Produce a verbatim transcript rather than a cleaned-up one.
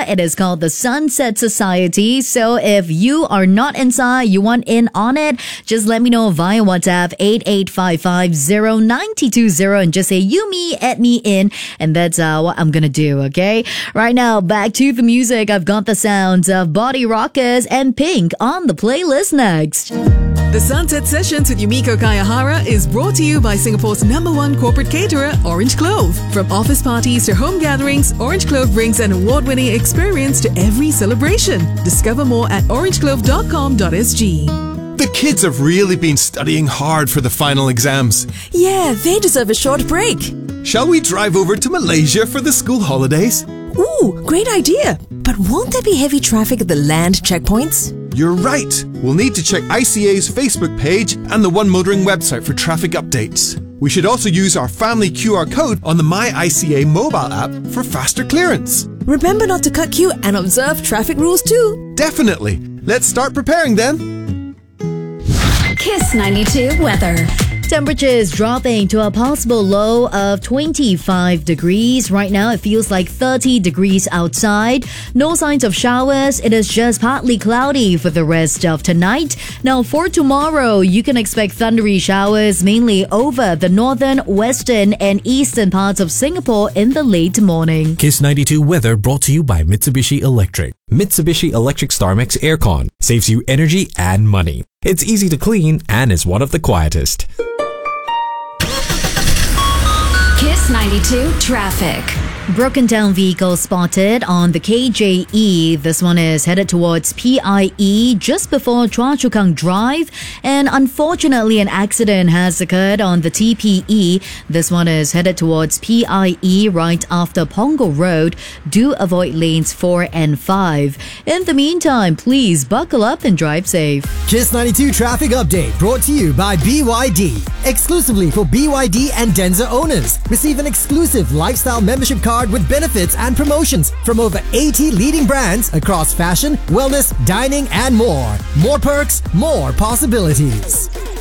Kahihara. It is called the Sunset Society. So if you are not inside, you want in on it, just let me know via WhatsApp eight eight five five zero nine two zero and just say you me at me in, and that's uh, what I'm gonna do. Okay, right now back to the music. I've got the sounds of Body Rockers and Pink on the playlist next. The Sunset Sessions with Yumiko Kayahara is brought to you by Singapore's number one corporate caterer, Orange Clove. From office parties to home gatherings, Orange Clove brings an award-winning experience to every celebration. Discover more at orange clove dot com dot s g. The kids have really been studying hard for the final exams. Yeah, they deserve a short break. Shall we drive over to Malaysia for the school holidays? Ooh, great idea. But won't there be heavy traffic at the land checkpoints? You're right. We'll need to check I C A's Facebook page and the One Motoring website for traffic updates. We should also use our family Q R code on the My I C A mobile app for faster clearance. Remember not to cut queue and observe traffic rules too. Definitely. Let's start preparing then. Kiss ninety-two weather. Temperatures dropping to a possible low of twenty-five degrees. Right now, it feels like thirty degrees outside. No signs of showers. It is just partly cloudy for the rest of tonight. Now, for tomorrow, you can expect thundery showers mainly over the northern, western, and eastern parts of Singapore in the late morning. Kiss ninety-two weather brought to you by Mitsubishi Electric. Mitsubishi Electric StarMax Aircon saves you energy and money. It's easy to clean and is one of the quietest. Kiss ninety-two traffic. Broken down vehicle spotted on the K J E. This one is headed towards P I E just before Choa Chu Kang Drive. And unfortunately, an accident has occurred on the T P E. This one is headed towards P I E right after Punggol Road. Do avoid lanes four and five. In the meantime, please buckle up and drive safe. Kiss ninety-two traffic update brought to you by B Y D. Exclusively for B Y D and Denza owners. Receive an exclusive lifestyle membership card with benefits and promotions from over eighty leading brands across fashion, wellness, dining, and more. More perks, more possibilities.